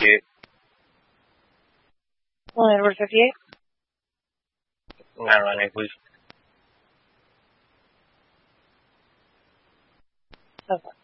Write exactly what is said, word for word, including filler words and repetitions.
fifty-eight. Well, Edward fifty-eight. nine running, please. So far.